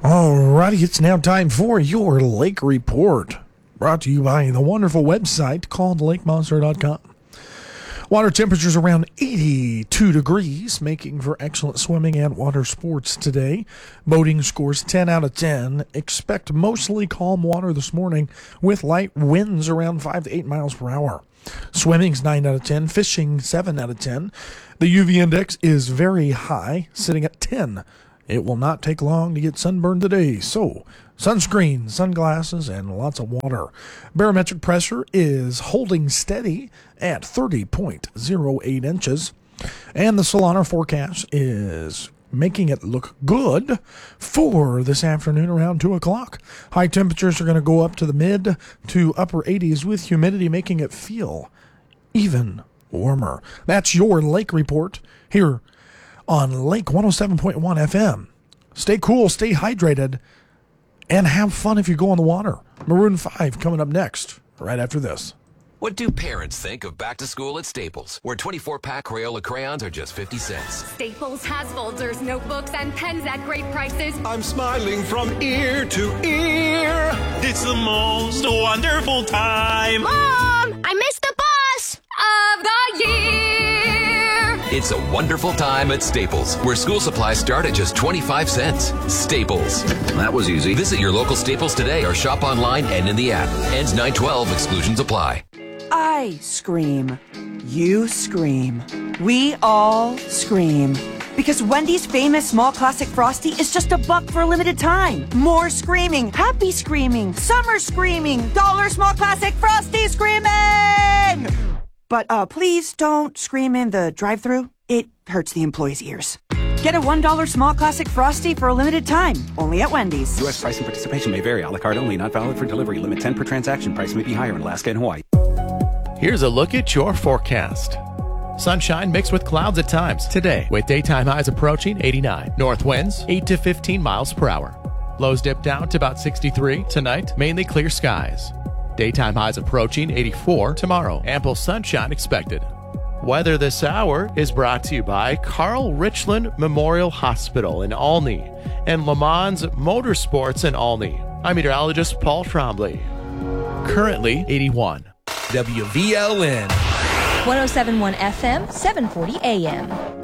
Alrighty, it's now time for your Lake Report, brought to you by the wonderful website called lakemonster.com. Water temperatures around 82 degrees, making for excellent swimming and water sports today. Boating scores 10 out of 10. Expect mostly calm water this morning with light winds around 5 to 8 miles per hour. Swimming's 9 out of 10. Fishing 7 out of 10. The UV index is very high, sitting at 10. It will not take long to get sunburned today, so sunscreen, sunglasses, and lots of water. Barometric pressure is holding steady at 30.08 inches, and the Solana forecast is making it look good for this afternoon around 2 o'clock. High temperatures are going to go up to the mid to upper 80s with humidity making it feel even warmer. That's your Lake Report here on Lake 107.1 FM. Stay cool, stay hydrated, and have fun if you go on the water. Maroon 5 coming up next, right after this. What do parents think of back to school at Staples, where 24-pack Crayola crayons are just 50 cents? Staples has folders, notebooks, and pens at great prices. I'm smiling from ear to ear. It's the most wonderful time. Mom, I missed the bus of the year. It's a wonderful time at Staples, where school supplies start at just 25 cents. Staples. That was easy. Visit your local Staples today or shop online and in the app. Ends 9/12. Exclusions apply. I scream. You scream. We all scream. Because Wendy's famous small classic Frosty is just $1 for a limited time. More screaming, happy screaming, summer screaming, dollar small classic Frosty screaming! But please don't scream in the drive-thru. It hurts the employees' ears. Get a $1 small classic Frosty for a limited time, only at Wendy's. U.S. price and participation may vary. A la carte only, not valid for delivery. Limit 10 per transaction. Price may be higher in Alaska and Hawaii. Here's a look at your forecast. Sunshine mixed with clouds at times today, with daytime highs approaching 89. North winds 8 to 15 miles per hour. Lows dip down to about 63 tonight, mainly clear skies. Daytime highs approaching 84 tomorrow. Ample sunshine expected. Weather this hour is brought to you by Carl Richland Memorial Hospital in Olney and Le Mans Motorsports in Olney. I'm meteorologist Paul Trombley. Currently 81. WVLN 107.1 FM, 740 AM.